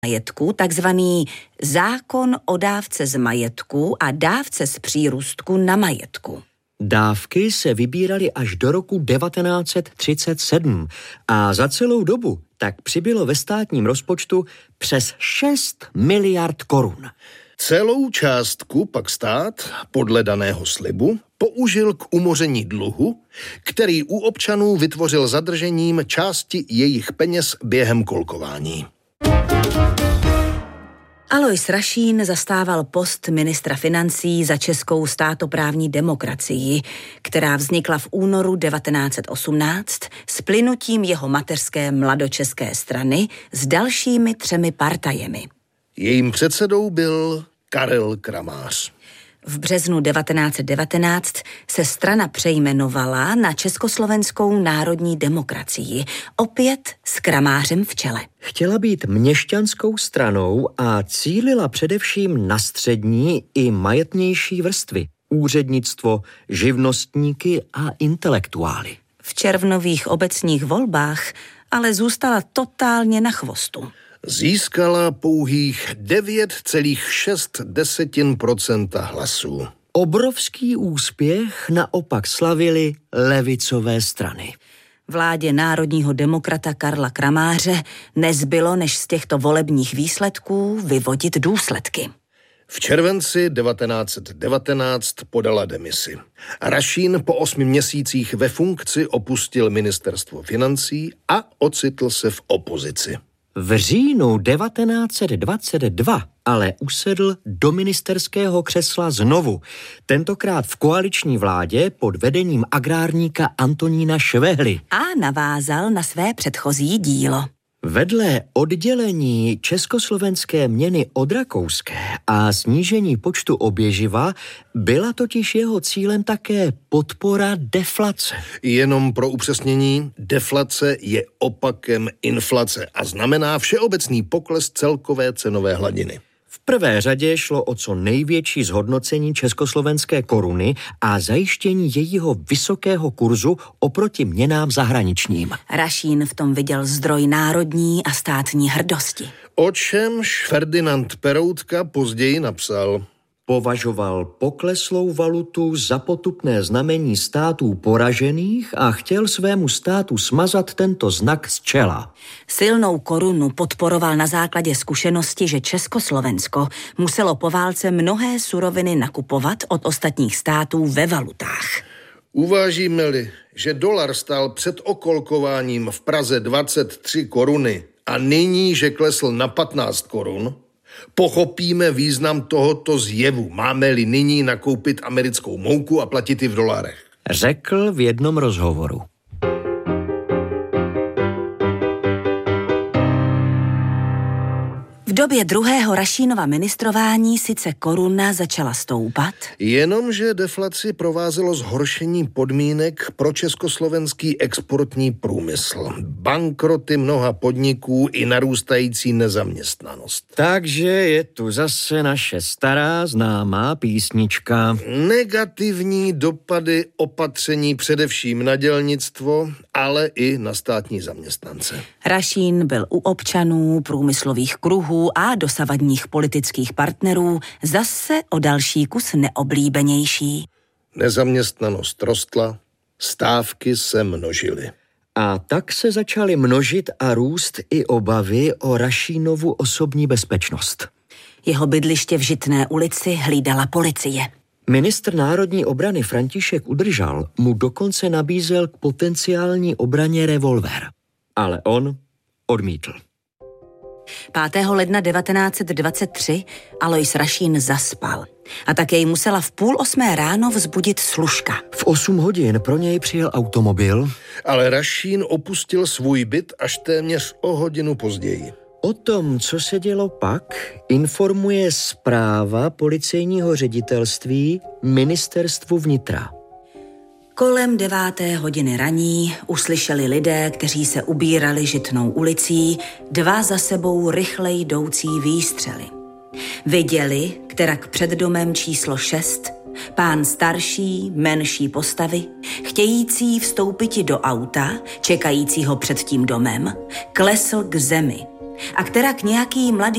majetku, takzvaný zákon o dávce z majetku a dávce z přírůstku na majetku. Dávky se vybíraly až do roku 1937 a za celou dobu tak přibylo ve státním rozpočtu přes 6 miliard korun. Celou částku pak stát, podle daného slibu, použil k umoření dluhu, který u občanů vytvořil zadržením části jejich peněz během kolkování. Alois Rašín zastával post ministra financí za českou státoprávní demokracii, která vznikla v únoru 1918 s plynutím jeho mateřské mladočeské strany s dalšími 3 partajemi. Jejím předsedou byl Karel Kramář. V březnu 1919 se strana přejmenovala na Československou národní demokracii, opět s Kramářem v čele. Chtěla být měšťanskou stranou a cílila především na střední i majetnější vrstvy, úřednictvo, živnostníky a intelektuály. V červnových obecních volbách ale zůstala totálně na chvostu. Získala pouhých 9,6% hlasů. Obrovský úspěch naopak slavily levicové strany. Vládě národního demokrata Karla Kramáře nezbylo, než z těchto volebních výsledků vyvodit důsledky. V červenci 1919 podala demisi. Rašín po 8 měsících ve funkci opustil ministerstvo financí a ocitl se v opozici. V říjnu 1922 ale usedl do ministerského křesla znovu, tentokrát v koaliční vládě pod vedením agrárníka Antonína Švehly. A navázal na své předchozí dílo. Vedle oddělení československé měny od rakouské a snížení počtu oběživa byla totiž jeho cílem také podpora deflace. Jenom pro upřesnění, deflace je opakem inflace a znamená všeobecný pokles celkové cenové hladiny. V prvé řadě šlo o co největší zhodnocení československé koruny a zajištění jejího vysokého kurzu oproti měnám zahraničním. Rašín v tom viděl zdroj národní a státní hrdosti. O čemž Ferdinand Peroutka později napsal: Považoval pokleslou valutu za potupné znamení států poražených a chtěl svému státu smazat tento znak z čela. Silnou korunu podporoval na základě zkušenosti, že Československo muselo po válce mnohé suroviny nakupovat od ostatních států ve valutách. Uvážíme-li, že dolar stál před okolkováním v Praze 23 koruny a nyní, že klesl na 15 korun, pochopíme význam tohoto zjevu. Máme-li nyní nakoupit americkou mouku a platit ji v dolarech? Řekl v jednom rozhovoru. V době druhého Rašínova ministrování sice koruna začala stoupat, jenomže deflaci provázelo zhoršení podmínek pro československý exportní průmysl, bankroty mnoha podniků i narůstající nezaměstnanost. Takže je tu zase naše stará známá písnička. Negativní dopady opatření především na dělnictvo, ale i na státní zaměstnance. Rašín byl u občanů, průmyslových kruhů a dosavadních politických partnerů zase o další kus neoblíbenější. Nezaměstnanost rostla, stávky se množily. A tak se začaly množit a růst i obavy o Rašínovu osobní bezpečnost. Jeho bydliště v Žitné ulici hlídala policie. Ministr národní obrany František Udržal mu dokonce nabízel k potenciální obraně revolver. Ale on odmítl. 5. ledna 1923 Alois Rašín zaspal a tak jej musela v 7:30 ráno vzbudit služka. V 8 hodin pro něj přijel automobil, ale Rašín opustil svůj byt až téměř o hodinu později. O tom, co se dělo pak, informuje zpráva policejního ředitelství Ministerstvu vnitra. Kolem 9. hodiny raní uslyšeli lidé, kteří se ubírali Žitnou ulicí, 2 za sebou rychle jdoucí výstřely. Viděli, kterak před domem číslo 6, pán starší, menší postavy, chtějící vstoupiti do auta, čekajícího před tím domem, klesl k zemi a kterak nějaký mladý